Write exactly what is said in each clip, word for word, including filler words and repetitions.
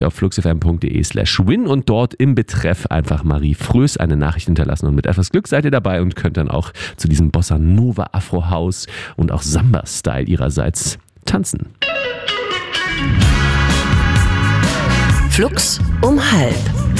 auf fluxfm.de slash win und dort im Betreff einfach Marie Frös eine Nachricht hinterlassen und mit etwas Glück seid ihr dabei und könnt dann auch zu diesem Bossa Nova Afro House und auch Samba-Style ihrerseits tanzen. Flux um halb.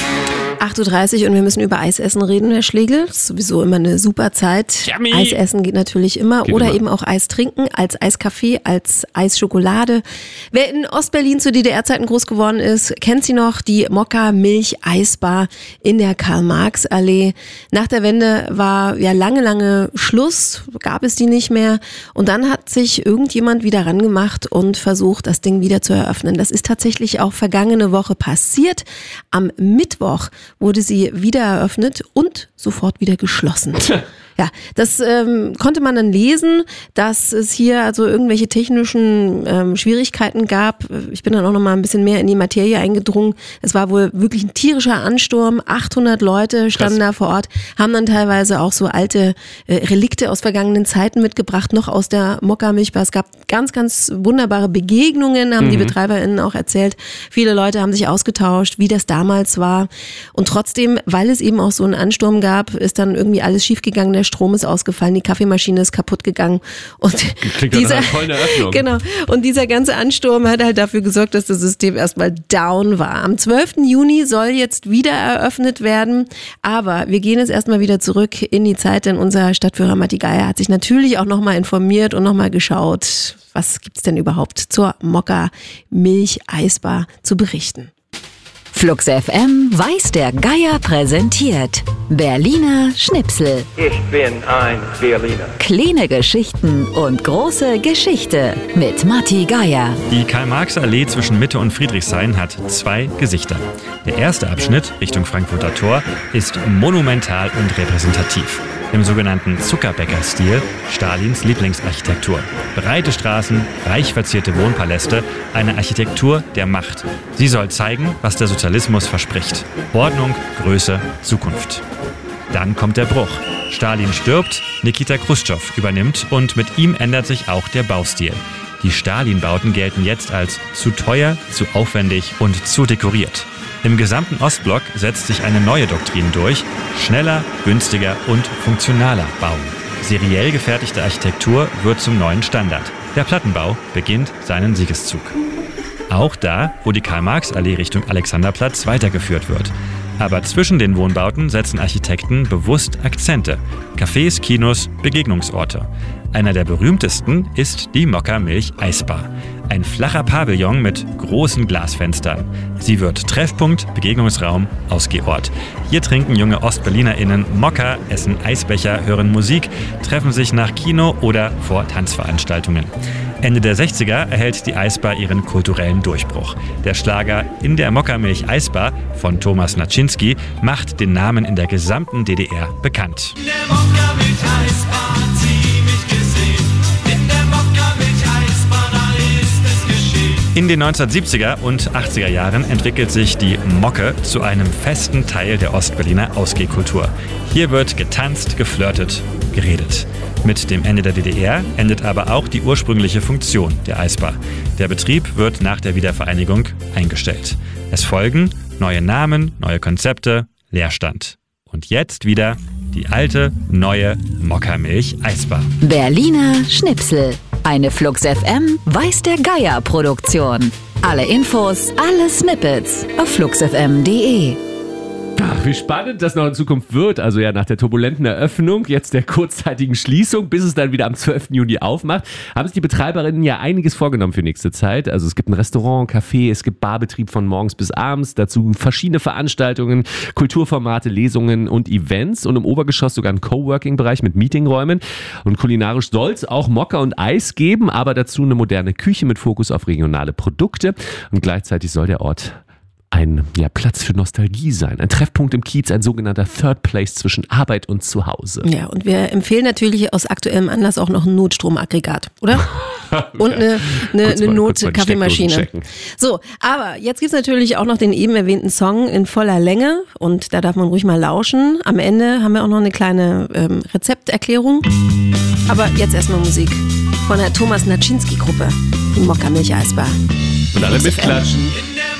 acht Uhr dreißig und wir müssen über Eisessen reden, Herr Schlegel. Das ist sowieso immer eine super Zeit. Yummy. Eisessen geht natürlich immer. Geht Oder immer. eben auch Eis trinken, als Eiskaffee, als Eisschokolade. Wer in Ostberlin zu D D R-Zeiten groß geworden ist, kennt sie noch, die Mokka Milch Eisbar in der Karl-Marx-Allee. Nach der Wende war ja lange, lange Schluss, gab es die nicht mehr. Und dann hat sich irgendjemand wieder rangemacht und versucht, das Ding wieder zu eröffnen. Das ist tatsächlich auch vergangene Woche passiert. Am Mittwoch wurde sie wieder eröffnet und sofort wieder geschlossen. Ja, das ähm, konnte man dann lesen, dass es hier also irgendwelche technischen ähm, Schwierigkeiten gab. Ich bin dann auch noch mal ein bisschen mehr in die Materie eingedrungen. Es war wohl wirklich ein tierischer Ansturm. achthundert Leute standen Krass. da vor Ort, haben dann teilweise auch so alte äh, Relikte aus vergangenen Zeiten mitgebracht, noch aus der Mokka Milchbar. Es gab ganz, ganz wunderbare Begegnungen, haben mhm. die BetreiberInnen auch erzählt. Viele Leute haben sich ausgetauscht, wie das damals war. Und trotzdem, weil es eben auch so einen Ansturm gab, ist dann irgendwie alles schiefgegangen. Der Strom ist ausgefallen, die Kaffeemaschine ist kaputt gegangen. Und Klingt dieser, eine tolle Eröffnung. Genau. Und dieser ganze Ansturm hat halt dafür gesorgt, dass das System erstmal down war. Am zwölften Juni soll jetzt wieder eröffnet werden. Aber wir gehen jetzt erstmal wieder zurück in die Zeit, denn unser Stadtführer Matti Geier hat sich natürlich auch nochmal informiert und nochmal geschaut, was gibt's denn überhaupt zur Mokka Milch Eisbar zu berichten. Flux F M weiß der Geier präsentiert Berliner Schnipsel. Ich bin ein Berliner. Kleine Geschichten und große Geschichte mit Matti Geier. Die Karl-Marx-Allee zwischen Mitte und Friedrichshain hat zwei Gesichter. Der erste Abschnitt Richtung Frankfurter Tor ist monumental und repräsentativ. Im sogenannten Zuckerbäcker-Stil, Stalins Lieblingsarchitektur. Breite Straßen, reich verzierte Wohnpaläste, eine Architektur der Macht. Sie soll zeigen, was der Sozialismus verspricht. Ordnung, Größe, Zukunft. Dann kommt der Bruch. Stalin stirbt, Nikita Chruschtschow übernimmt und mit ihm ändert sich auch der Baustil. Die Stalin-Bauten gelten jetzt als zu teuer, zu aufwendig und zu dekoriert. Im gesamten Ostblock setzt sich eine neue Doktrin durch: schneller, günstiger und funktionaler bauen. Seriell gefertigte Architektur wird zum neuen Standard. Der Plattenbau beginnt seinen Siegeszug. Auch da, wo die Karl-Marx-Allee Richtung Alexanderplatz weitergeführt wird. Aber zwischen den Wohnbauten setzen Architekten bewusst Akzente. Cafés, Kinos, Begegnungsorte. Einer der berühmtesten ist die Mokka Milch Eisbar. Ein flacher Pavillon mit großen Glasfenstern. Sie wird Treffpunkt, Begegnungsraum, Ausgehort. Hier trinken junge OstberlinerInnen Mokka, essen Eisbecher, hören Musik, treffen sich nach Kino oder vor Tanzveranstaltungen. Ende der sechziger erhält die Eisbar ihren kulturellen Durchbruch. Der Schlager In der Mokka Milch Eisbar von Thomas Naczynski macht den Namen in der gesamten D D R bekannt. In der Mokka Milch Eisbar hat sie mich gesehen. In der Mokka Milch Eisbar, da ist es geschehen. In den neunzehnhundertsiebziger und achtziger Jahren entwickelt sich die Mokke zu einem festen Teil der Ostberliner Ausgehkultur. Hier wird getanzt, geflirtet, geredet. Mit dem Ende der D D R endet aber auch die ursprüngliche Funktion der Eisbar. Der Betrieb wird nach der Wiedervereinigung eingestellt. Es folgen neue Namen, neue Konzepte, Leerstand. Und jetzt wieder die alte, neue Mokka Milch Eisbar. Berliner Schnipsel. Eine Flux F M weiß der Geier Produktion. Alle Infos, alle Snippets auf fluxfm punkt de. Ach, wie spannend das noch in Zukunft wird. Also ja, nach der turbulenten Eröffnung, jetzt der kurzzeitigen Schließung, bis es dann wieder am zwölften Juni aufmacht, haben sich die Betreiberinnen ja einiges vorgenommen für nächste Zeit. Also es gibt ein Restaurant, Café, es gibt Barbetrieb von morgens bis abends, dazu verschiedene Veranstaltungen, Kulturformate, Lesungen und Events und im Obergeschoss sogar einen Coworking-Bereich mit Meetingräumen. Und kulinarisch soll es auch Mokka und Eis geben, aber dazu eine moderne Küche mit Fokus auf regionale Produkte. Und gleichzeitig soll der Ort ein ja, Platz für Nostalgie sein. Ein Treffpunkt im Kiez, ein sogenannter Third Place zwischen Arbeit und Zuhause. Ja, und wir empfehlen natürlich aus aktuellem Anlass auch noch ein Notstromaggregat, oder? Und eine, eine, eine Not-Kaffeemaschine. So, aber jetzt gibt es natürlich auch noch den eben erwähnten Song in voller Länge und da darf man ruhig mal lauschen. Am Ende haben wir auch noch eine kleine ähm, Rezepterklärung. Aber jetzt erstmal Musik von der Thomas Naczynski Gruppe, die Mokka Milch Eisbar. Und alle mitklatschen. In der